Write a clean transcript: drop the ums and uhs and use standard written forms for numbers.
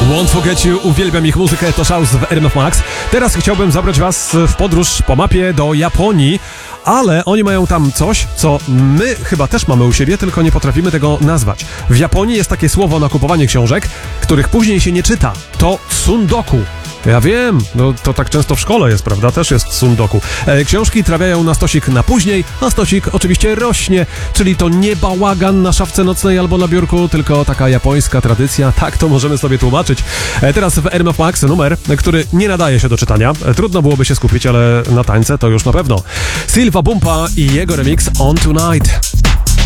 Won't Forget You, uwielbiam ich muzykę, to Shouse w RMF Max. Teraz chciałbym zabrać was w podróż po mapie do Japonii, ale oni mają tam coś, co my chyba też mamy u siebie, tylko nie potrafimy tego nazwać. W Japonii jest takie słowo na kupowanie książek, których później się nie czyta. To tsundoku. Ja wiem, no to tak często w szkole jest, prawda? Też jest tsundoku. Książki trafiają na stosik na później, a stosik oczywiście rośnie, czyli to nie bałagan na szafce nocnej albo na biurku, tylko taka japońska tradycja. Tak to możemy sobie tłumaczyć. Teraz w RMF Max numer, który nie nadaje się do czytania. Trudno byłoby się skupić, ale na tańce to już na pewno. Silva Bumpa i jego remix On Tonight.